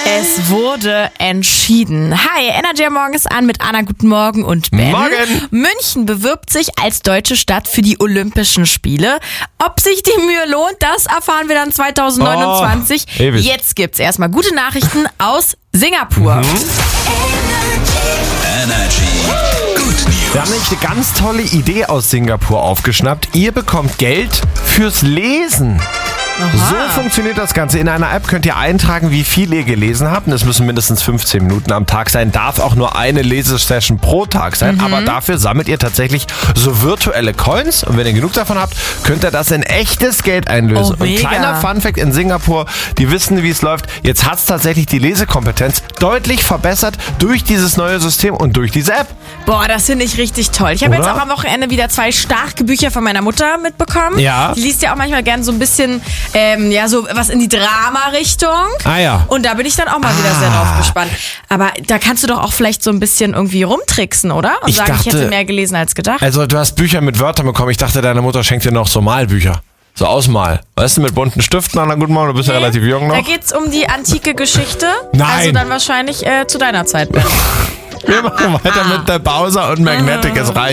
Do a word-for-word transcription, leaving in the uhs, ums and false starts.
Es wurde entschieden. Hi, Energy am Morgen ist an mit Anna, guten Morgen und Ben. Morgen. München bewirbt sich als deutsche Stadt für die Olympischen Spiele. Ob sich die Mühe lohnt, das erfahren wir dann zwanzig neunundzwanzig. Oh, ewig. Jetzt gibt's erstmal gute Nachrichten aus Singapur. Mhm. Energy. Good News. Wir haben nämlich eine ganz tolle Idee aus Singapur aufgeschnappt. Ihr bekommt Geld fürs Lesen. So funktioniert das Ganze. In einer App könnt ihr eintragen, wie viel ihr gelesen habt. Und es müssen mindestens fünfzehn Minuten am Tag sein. Darf auch nur eine Lesesession pro Tag sein. Mhm. Aber dafür sammelt ihr tatsächlich so virtuelle Coins. Und wenn ihr genug davon habt, könnt ihr das in echtes Geld einlösen. Oh, und kleiner Funfact in Singapur, die wissen, wie es läuft. Jetzt hat es tatsächlich die Lesekompetenz deutlich verbessert durch dieses neue System und durch diese App. Boah, das finde ich richtig toll. Ich habe Oder? jetzt auch am Wochenende wieder zwei starke Bücher von meiner Mutter mitbekommen. Ja. Die liest ja auch manchmal gern so ein bisschen, ähm, ja, so was in die Drama-Richtung. Ah ja. Und da bin ich dann auch mal wieder sehr drauf gespannt. Aber da kannst du doch auch vielleicht so ein bisschen irgendwie rumtricksen, oder? Und Ich sagen, ich dachte- hätte mehr gelesen als gedacht. Also du hast Bücher mit Wörtern bekommen. Ich dachte, deine Mutter schenkt dir noch so Malbücher. So Ausmal. Weißt du, mit bunten Stiften. Na, guten Morgen, du bist ja relativ jung noch. Da geht's um die antike Geschichte. Nein. Also dann wahrscheinlich äh, zu deiner Zeit. Ben. Wir machen weiter mit der Bowser und Magnetic. Es reicht.